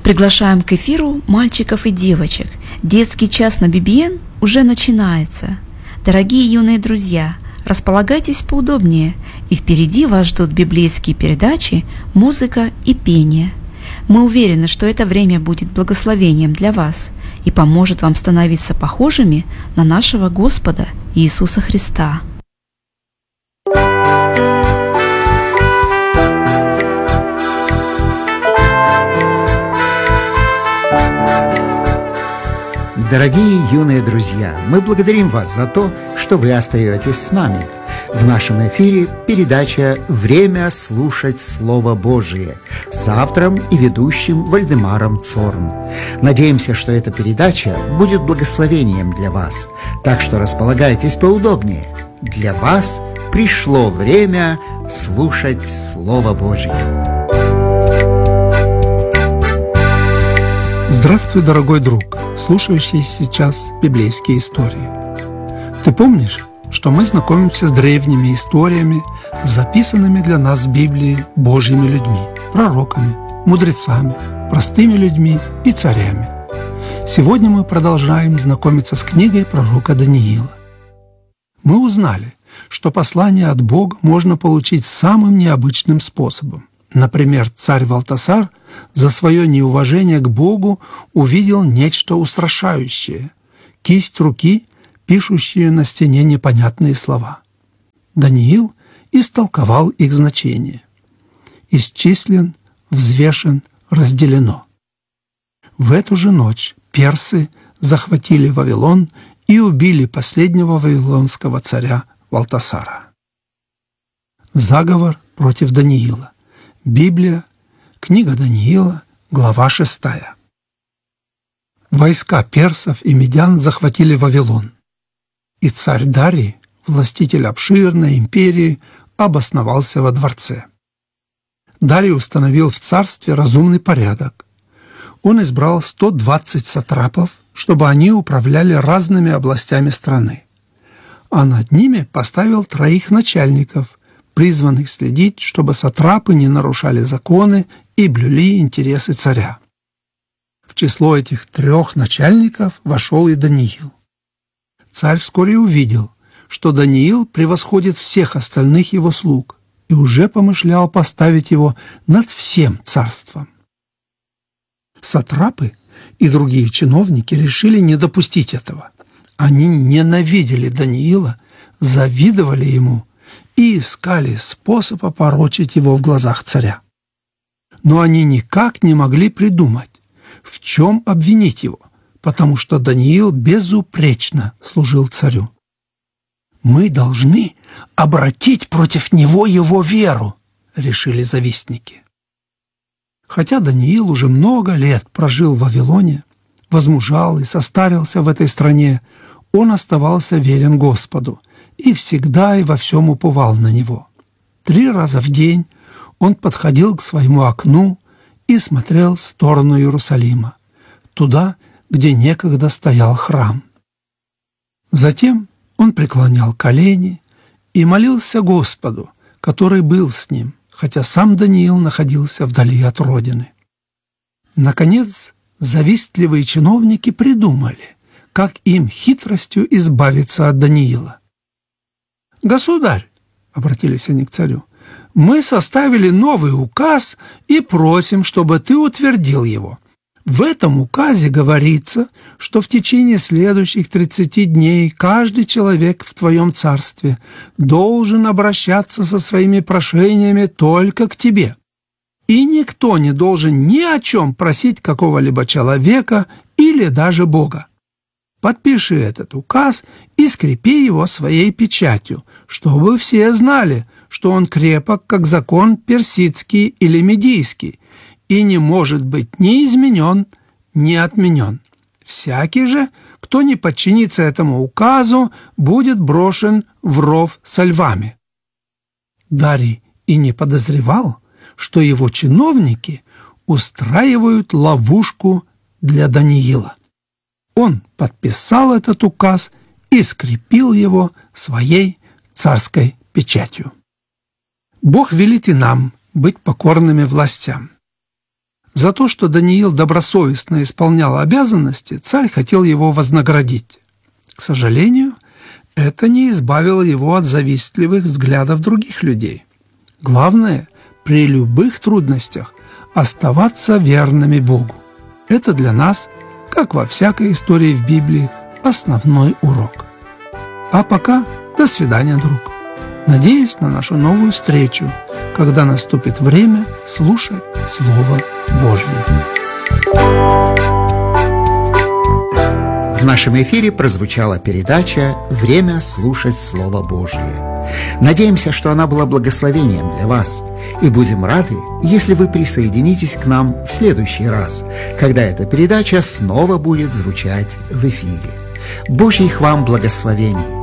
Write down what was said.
Приглашаем к эфиру мальчиков и девочек. Детский час на BBN уже начинается. Дорогие юные друзья, располагайтесь поудобнее, и впереди вас ждут библейские передачи, музыка и пение. Мы уверены, что это время будет благословением для вас и поможет вам становиться похожими на нашего Господа Иисуса Христа. Дорогие юные друзья, мы благодарим вас за то, что вы остаетесь с нами. В нашем эфире передача «Время слушать Слово Божие» с автором и ведущим Вальдемаром Цорн. Надеемся, что эта передача будет благословением для вас, так что располагайтесь поудобнее. Для вас пришло время слушать Слово Божие. Здравствуй, дорогой друг, слушающий сейчас библейские истории. Ты помнишь, что мы знакомимся с древними историями, записанными для нас в Библии Божьими людьми, пророками, мудрецами, простыми людьми и царями. Сегодня мы продолжаем знакомиться с книгой пророка Даниила. Мы узнали, что послание от Бога можно получить самым необычным способом. Например, царь Валтасар за свое неуважение к Богу увидел нечто устрашающее – кисть руки, пишущую на стене непонятные слова. Даниил истолковал их значение. Исчислен, взвешен, разделено. В эту же ночь персы захватили Вавилон и убили последнего вавилонского царя Валтасара. Заговор против Даниила. Библия, книга Даниила, глава 6. Войска персов и медян захватили Вавилон, и царь Дарий, властитель обширной империи, обосновался во дворце. Дарий установил в царстве разумный порядок. Он избрал 120 сатрапов, чтобы они управляли разными областями страны, а над ними поставил 3 начальников, призванных следить, чтобы сатрапы не нарушали законы и блюли интересы царя. В число этих 3 начальников вошел и Даниил. Царь вскоре увидел, что Даниил превосходит всех остальных его слуг и уже помышлял поставить его над всем царством. Сатрапы и другие чиновники решили не допустить этого. Они ненавидели Даниила, завидовали ему и искали способ опорочить его в глазах царя. Но они никак не могли придумать, в чем обвинить его, потому что Даниил безупречно служил царю. «Мы должны обратить против него его веру», — решили завистники. Хотя Даниил уже много лет прожил в Вавилоне, возмужал и состарился в этой стране, он оставался верен Господу и всегда и во всем уповал на Него. 3 раза в день он подходил к своему окну и смотрел в сторону Иерусалима, туда, где некогда стоял храм. Затем он преклонял колени и молился Господу, который был с ним, хотя сам Даниил находился вдали от родины. Наконец, завистливые чиновники придумали, как им хитростью избавиться от Даниила. «Государь», — обратились они к царю, — «мы составили новый указ и просим, чтобы ты утвердил его. В этом указе говорится, что в течение следующих 30 дней каждый человек в твоем царстве должен обращаться со своими прошениями только к тебе. И никто не должен ни о чем просить какого-либо человека или даже Бога. Подпиши этот указ и скрепи его своей печатью, чтобы все знали, что он крепок, как закон персидский или медийский, и не может быть ни изменен, ни отменен. Всякий же, кто не подчинится этому указу, будет брошен в ров со львами». Дарий и не подозревал, что его чиновники устраивают ловушку для Даниила. Он подписал этот указ и скрепил его своей царской печатью. Бог велит и нам быть покорными властям. За то, что Даниил добросовестно исполнял обязанности, царь хотел его вознаградить. К сожалению, это не избавило его от завистливых взглядов других людей. Главное, при любых трудностях оставаться верными Богу. Это для нас, как во всякой истории в Библии, основной урок. А пока до свидания, друг. Надеюсь на нашу новую встречу, когда наступит время слушать Слово Божье. В нашем эфире прозвучала передача «Время слушать Слово Божие». Надеемся, что она была благословением для вас, и будем рады, если вы присоединитесь к нам в следующий раз, когда эта передача снова будет звучать в эфире. Божьих вам благословений!